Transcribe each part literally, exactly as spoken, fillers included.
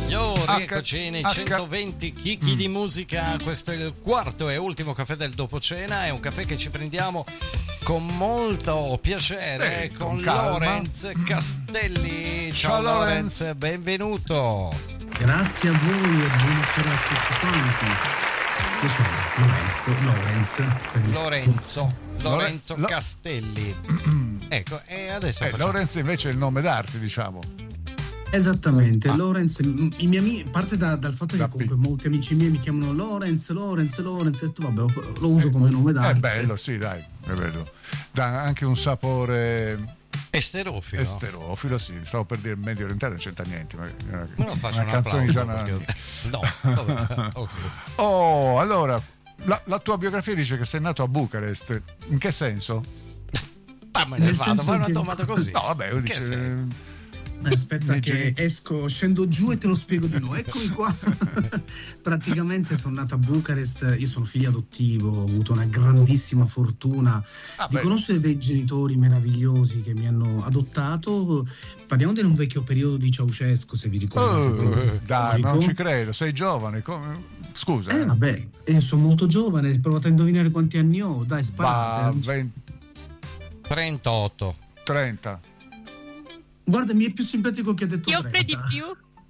signori, H- eccoci nei H- centoventi chicchi mm. di musica. Questo è il quarto e ultimo caffè del dopo cena. È un caffè che ci prendiamo con molto piacere eh, con, con Lorenz Castelli. Ciao, Ciao Lorenz. Lorenz, benvenuto. Grazie a voi e buonasera a tutti quanti. Io sono Lorenzo, Lorenz. Lorenzo, Lorenzo Lo- Castelli. Ecco, e adesso eh, facciamo... Lorenz invece è il nome d'arte, diciamo. Esattamente, Ah. Lorenz, i miei amici, parte da- dal fatto Da che comunque molti amici miei mi chiamano Lorenz, Lorenz, Lorenz, e ho detto, vabbè, lo uso come nome d'arte. È bello, sì, dai, è bello. Dà anche un sapore Esterofilo. esterofilo, sì. Stavo per dire medio orientale, non c'entra niente. Ma Me lo faccio una un canzone di applauso, Gianna. perché... No, vabbè, ok. Oh, allora, la, la tua biografia dice che sei nato a Bucarest. In che senso? Ah, me ne Nel vado, senso ma una che- domanda così. No, vabbè, io Che dice, sei? Eh, Aspetta Nei che geni- esco, scendo giù e te lo spiego di nuovo. Eccomi qua. Praticamente sono nato a Bucarest, io sono figlio adottivo, ho avuto una grandissima fortuna Ah, di beh. conoscere dei genitori meravigliosi che mi hanno adottato. Parliamo di un vecchio periodo di Ceausescu, se vi ricordate. Oh, quello dai, ma non storico. ci credo, sei giovane. come- Scusa, Eh eh. vabbè, io sono molto giovane, provate a indovinare quanti anni ho, dai, Ma sparate. venti, trentotto. trenta. Guarda, mi è più simpatico che ha detto Ti offre di trenta. più?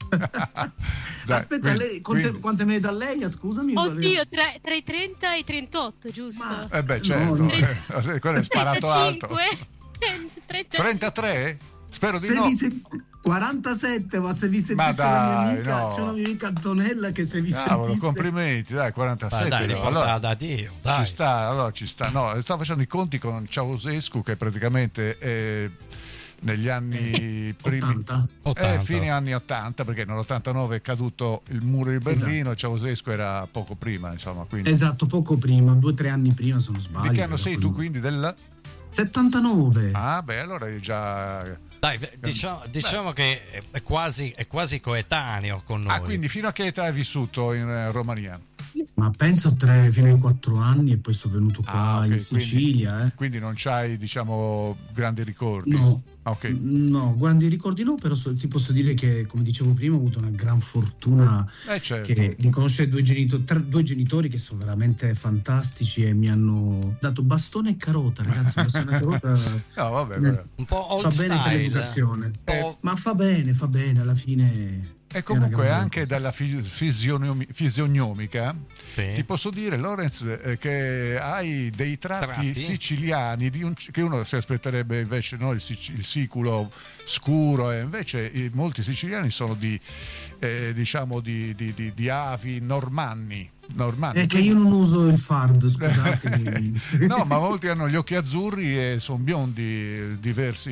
Dai, Aspetta, quindi- lei, quante, quindi- quante me ne dà lei? Scusami. Oddio, tra, tra i trenta e i trentotto, giusto? Ma- Eh beh, No, certo, no. eh, quello è sparato alto. trentacinque trenta trentatré? Spero di Se no. vi se- quarantasette, ma se vi sentisse Ma la mia dai, amica, no. c'è una mia amica Antonella che se vi Cavolo, sentisse... complimenti, dai, Ma quarantasette. dai, dico, riportata allora, da Dio, dai. ci sta, allora ci sta. No, stavo facendo i conti con Ceausescu che praticamente eh, negli anni primi ottanta. ottanta. Eh, fine anni ottanta, perché nell'ottantanove è caduto il muro di Berlino, Ceausescu era poco prima, insomma, quindi. Esatto, poco prima, due o tre anni prima, se non sbaglio. Di che anno era sei quello. tu quindi? Del... settantanove. Ah, beh, allora è già. Dai, diciamo, diciamo che è quasi, è quasi coetaneo con noi. Ah, quindi fino a che età hai vissuto in eh, Romania? Ma penso tre fino ai quattro anni e poi sono venuto qua Ah, ok, in quindi- Sicilia. eh. Quindi non c'hai, diciamo, grandi ricordi? No. Ah, ok. No, grandi ricordi no, però so- ti posso dire che, come dicevo prima, ho avuto una gran fortuna Eh, certo. che- di conoscere due genitori, tre- due genitori che sono veramente fantastici e mi hanno dato bastone e carota, ragazzi. Bastone e carota No, vabbè, Eh, vabbè. Un po' fa old bene per style. l'educazione. Un po'... Ma fa bene, fa bene, alla fine. E è comunque una grande anche cosa. dalla fi- fisionomi- fisionomica Sì. ti posso dire, Lorenz, eh, che hai dei tratti, Tratti? siciliani di un- che uno si aspetterebbe invece no, il, sic- il siculo scuro, e invece i- molti siciliani sono di eh, diciamo di, di- di- di avi normanni. normanni. È che io non uso il fard, scusatemi. No, ma molti hanno gli occhi azzurri e sono biondi, diversi,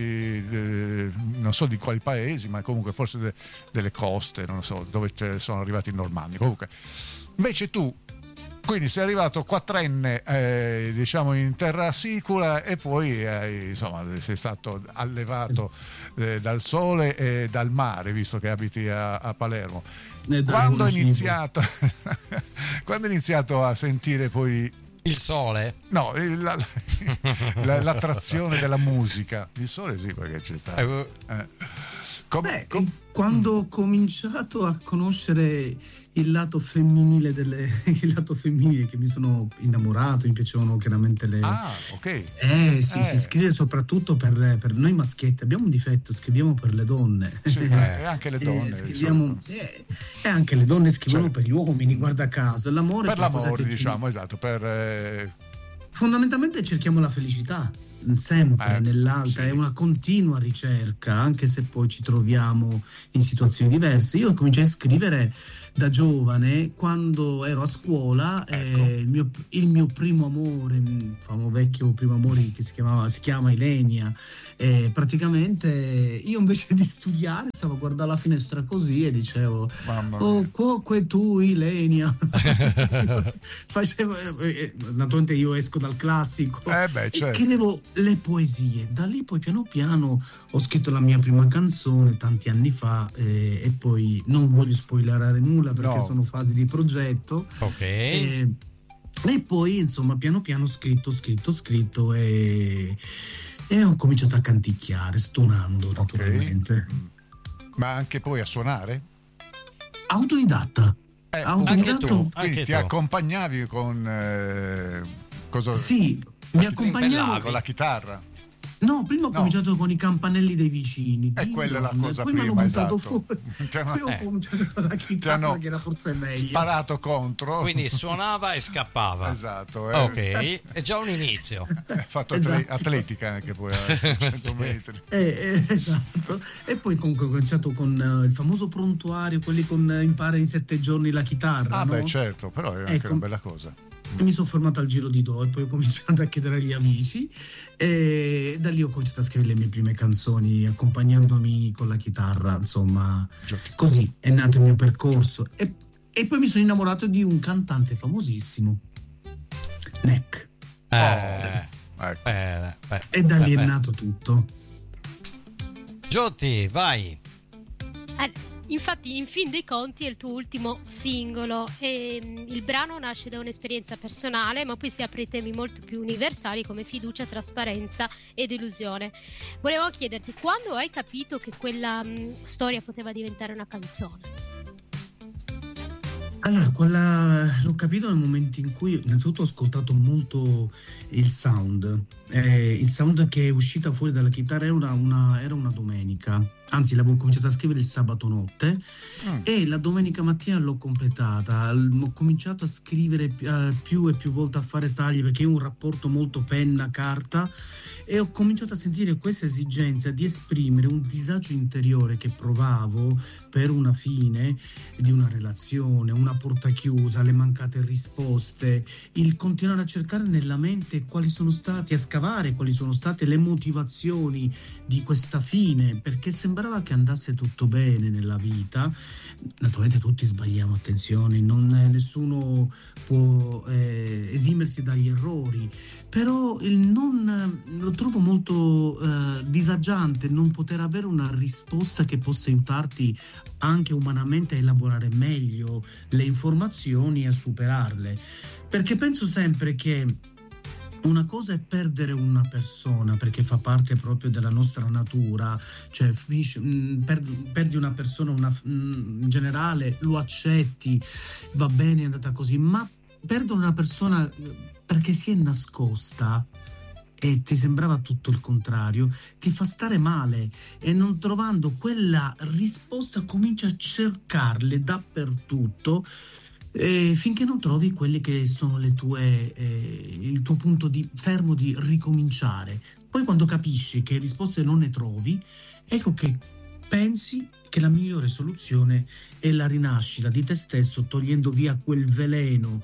eh, non so di quali paesi, ma comunque forse de- delle coste, non so, dove ce- sono arrivati i normanni. Comunque, invece tu, quindi sei arrivato quattrenne, eh, diciamo, in terra sicula e poi, eh, insomma, sei stato allevato eh, dal sole e dal mare, visto che abiti a, a Palermo. Eh, Quando hai Dragono iniziato, quando hai iniziato a sentire poi Il sole? no, il- la- la- l'attrazione della musica. Il sole sì, perché ci sta. Eh, Eh. Com- Beh, com- quando ho cominciato a conoscere il lato femminile delle, il lato femminile che mi sono innamorato, mi piacevano chiaramente le ah, ok. eh sì, Eh. si scrive soprattutto per, per noi maschietti, abbiamo un difetto, scriviamo per le donne. Sì, eh, anche le Eh, donne. scriviamo, insomma. eh, e anche le donne scrivono Cioè, per gli uomini, guarda caso. L'amore per è qualcosa l'amore, che ci- diciamo, esatto, per eh, fondamentalmente cerchiamo la felicità sempre Eh, nell'altra, sì. è una continua ricerca, anche se poi ci troviamo in situazioni diverse. Io cominciai a scrivere da giovane, quando ero a scuola. Ecco. eh, il, mio, il mio primo amore, il famo vecchio primo amore che si chiamava si chiama Ilenia. eh, praticamente io invece di studiare stavo a guardare la finestra così e dicevo: mamma oh, mia. cuoque tu Ilenia. Facevo, eh, eh, naturalmente io esco dal classico Eh beh, e certo. scrivevo le poesie. Da lì poi piano piano ho scritto la mia prima canzone tanti anni fa, eh, e poi non voglio spoilerare nulla perché No. sono fasi di progetto. ok. E, e poi insomma piano piano ho scritto, scritto, scritto e, e ho cominciato a canticchiare, stonando naturalmente. Ma anche poi a suonare? Autodidatta. Eh, Autodidatta. anche tu. Quindi Anche ti tu. accompagnavi con eh, cosa? Sì, mi accompagnavo. Con la chitarra. No, prima ho No. cominciato con i campanelli dei vicini. E Ding quella è la dong. cosa Poi mi hanno prima, buttato esatto. fuori. Ti hanno- Poi ho Eh. cominciato con la Ti chitarra, hanno che era forse meglio. sparato contro. Quindi suonava e scappava. Esatto. eh. Ok, è già un inizio. Hai fatto Esatto. atle- atletica anche poi a cento metri. Eh, eh, esatto. E poi comunque ho cominciato con eh, il famoso prontuario, quelli con eh, impara in sette giorni la chitarra. Ah, no? beh, certo, però è anche Ecco. una bella cosa. E mi sono fermato al giro di do e poi ho cominciato a chiedere agli amici e da lì ho cominciato a scrivere le mie prime canzoni accompagnandomi con la chitarra, insomma, Giochi. così è nato il mio percorso e, e poi mi sono innamorato di un cantante famosissimo, Neck, Eh, Ecco. eh, beh, e da lì beh, è beh. nato tutto. Giotti, vai. Ah, infatti, in fin dei conti è il tuo ultimo singolo e mm, il brano nasce da un'esperienza personale, ma poi si apre ai temi molto più universali come fiducia, trasparenza ed illusione. Volevo chiederti, quando hai capito che quella mm, storia poteva diventare una canzone? Allora, quella, l'ho capito nel momento in cui innanzitutto ho ascoltato molto il sound. Eh, il sound che è uscita fuori dalla chitarra era una, una- era una domenica, anzi l'avevo cominciato a scrivere il sabato notte Mm. e la domenica mattina l'ho completata. L- Ho cominciato a scrivere pi- eh, più e più volte, a fare tagli perché io ho un rapporto molto penna-carta e ho cominciato a sentire questa esigenza di esprimere un disagio interiore che provavo per una fine di una relazione, una porta chiusa, le mancate risposte, il continuare a cercare nella mente quali sono stati, a scavare quali sono state le motivazioni di questa fine, perché sembrava che andasse tutto bene nella vita. Naturalmente tutti sbagliamo, attenzione, non, eh, nessuno può eh, esimersi dagli errori, però il non, eh, lo trovo molto eh, disagiante non poter avere una risposta che possa aiutarti anche umanamente a elaborare meglio le informazioni e a superarle, perché penso sempre che una cosa è perdere una persona perché fa parte proprio della nostra natura, cioè finisci- mh, perdi, perdi una persona una, mh, in generale lo accetti, va bene, è andata così, ma perdere una persona eh, perché si è nascosta e ti sembrava tutto il contrario, ti fa stare male e non trovando quella risposta cominci a cercarle dappertutto eh, finché non trovi quelli che sono le tue eh, il tuo punto di fermo di ricominciare. Poi quando capisci che risposte non ne trovi, ecco che pensi che la migliore soluzione è la rinascita di te stesso, togliendo via quel veleno,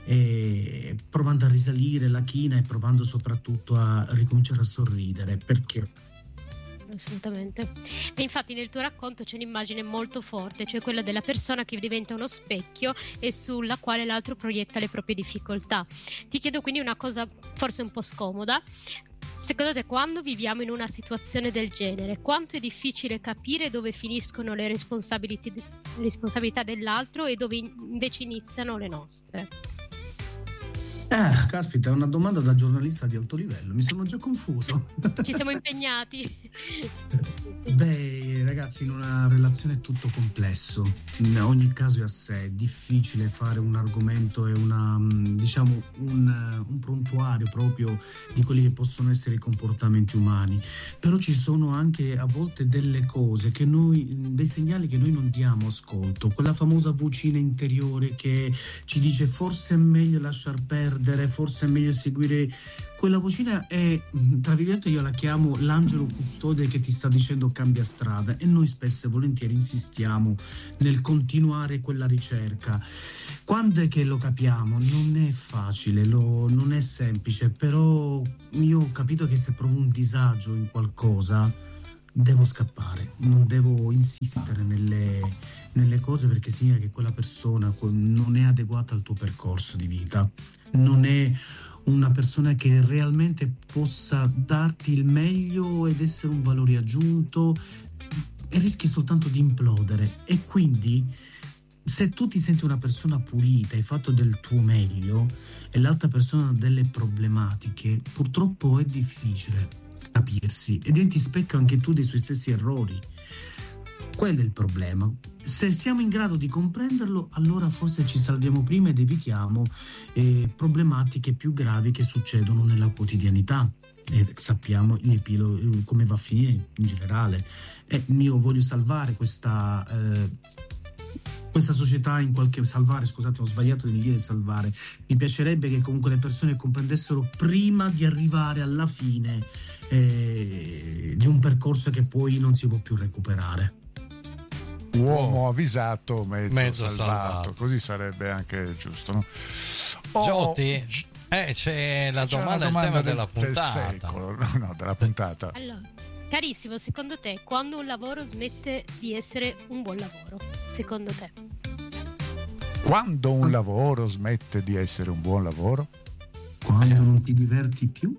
e provando a risalire la china e provando soprattutto a ricominciare a sorridere, perché Assolutamente. E infatti nel tuo racconto c'è un'immagine molto forte, cioè quella della persona che diventa uno specchio e sulla quale l'altro proietta le proprie difficoltà. Ti chiedo quindi una cosa forse un po' scomoda. Secondo te, quando viviamo in una situazione del genere, quanto è difficile capire dove finiscono le responsabilità, responsabilità dell'altro e dove in- invece iniziano le nostre? Eh, caspita, è una domanda da giornalista di alto livello, mi sono già confuso. Ci siamo impegnati. Beh, ragazzi, in una relazione è tutto complesso, in ogni caso è a sé, è difficile fare un argomento e una, mm, diciamo, un, un prontuario proprio di quelli che possono essere i comportamenti umani, però ci sono anche a volte delle cose che noi, dei segnali che noi non diamo ascolto, quella famosa vocina interiore che ci dice forse è meglio lasciar perdere, forse è meglio seguire. Quella vocina è, tra virgolette, io la chiamo l'angelo custode che ti sta dicendo cambia strada, e noi spesso e volentieri insistiamo nel continuare quella ricerca. Quando è che lo capiamo? Non è facile, lo- non è semplice, però io ho capito che se provo un disagio in qualcosa devo scappare, non devo insistere nelle, nelle cose, perché significa che quella persona que- non è adeguata al tuo percorso di vita, non è una persona che realmente possa darti il meglio ed essere un valore aggiunto, e rischi soltanto di implodere. E quindi se tu ti senti una persona pulita, hai fatto del tuo meglio e l'altra persona ha delle problematiche, purtroppo è difficile capirsi e diventi specchio anche tu dei suoi stessi errori. Quello è il problema. se siamo in grado di comprenderlo, allora forse ci salviamo prima ed evitiamo eh, problematiche più gravi che succedono nella quotidianità. E sappiamo l'epilo- come va a finire in generale. E io voglio salvare questa eh, questa società, in qualche salvare, scusate, ho sbagliato di dire salvare. Mi piacerebbe che comunque le persone comprendessero prima di arrivare alla fine eh, di un percorso che poi non si può più recuperare. Uomo avvisato, mezzo, Mezzo salvato. salvato. Così sarebbe anche giusto, no? Oh, Giotti, eh, c'è la c'è domanda, una il tema del, della del puntata. secolo, no, no, della puntata. Allora, carissimo, secondo te quando un lavoro smette di essere un buon lavoro? Secondo te? Quando un lavoro smette di essere un buon lavoro? Quando non ti diverti più?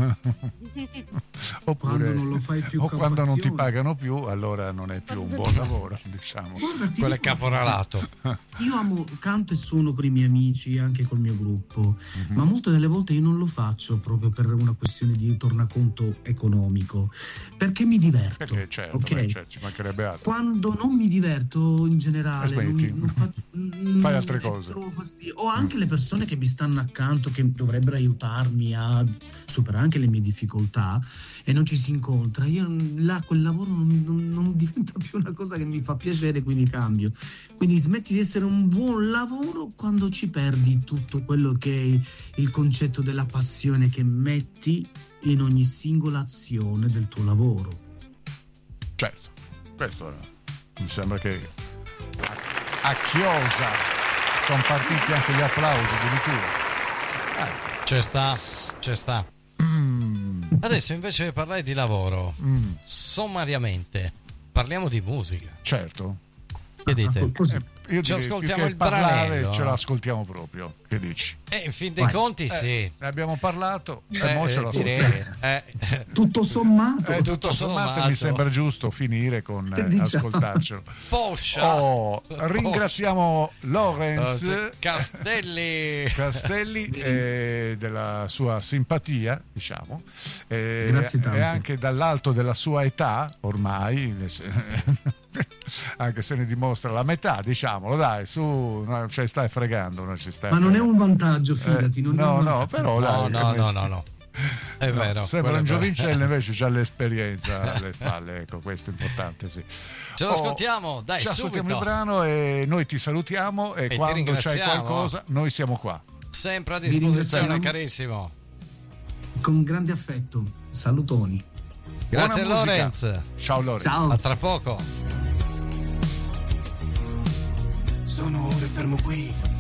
Oppure, Quando non lo fai più o con quando non ti passione? pagano più, allora non è più un buon lavoro, diciamo. Guarda, ti Quello è dico- caporalato. Io amo, canto e suono con i miei amici, anche col mio gruppo, Mhm. ma molte delle volte io non lo faccio proprio per una questione di tornaconto economico, perché mi diverto. Perché certo, ok? beh, certo, ci mancherebbe altro. Quando non mi diverto in generale, non, Smetti. non faccio- non- Fai altre non cose. trovo fastidio. O anche le persone che mi stanno accanto, che dovrebbero aiutarmi a superare anche le mie difficoltà, e non ci si incontra. Io là quel lavoro non, non- non diventa più una cosa che mi fa piacere, quindi cambio. Quindi smetti di essere un buon lavoro quando ci perdi tutto quello che è il concetto della passione che metti in ogni singola azione del tuo lavoro. Certo, questo mi sembra che a, a chiosa sono partiti anche gli applausi addirittura. C'è sta, c'è sta. Mm, Adesso invece di parlare di lavoro, mm, sommariamente, parliamo di musica. certo. Che dite? Ah, così. Eh, io Ci direi, ascoltiamo più che il parlare, branello. ce l'ascoltiamo proprio. Che dici? E in fin dei Vai. conti Eh, sì. ne abbiamo parlato e Eh, mo ce eh, lo direi, ascoltiamo. eh, Tutto sommato. Eh, tutto tutto sommato sommato. mi sembra giusto finire con eh, Diciamo. ascoltarcelo. Poscia. Oh, ringraziamo Lorenz Poscia. Castelli. Castelli eh, della sua simpatia, diciamo, eh, Grazie tanto. e anche dall'alto della sua età ormai, anche se ne dimostra la metà, diciamolo, dai, su, no, ci stai fregando, non ci stai Ma non è fregando. un vantaggio, fidati. Eh, non è no, un no, vantaggio. però No, dai, no, che no, me- no, no. È No, vero. sembra quello un è vero. giovincello, invece c'ha l'esperienza alle spalle, ecco, questo è importante, sì. Ce lo Oh, ascoltiamo, dai, ci ascoltiamo subito. il brano e noi ti salutiamo e, ti quando c'hai ringraziamo. qualcosa noi siamo qua. Sempre a Vi disposizione, ringraziamo. carissimo. Con grande affetto. Salutoni. Grazie Buona musica. Lorenz. Ciao Lorenz. Ciao. A tra poco. Sono ore fermo qui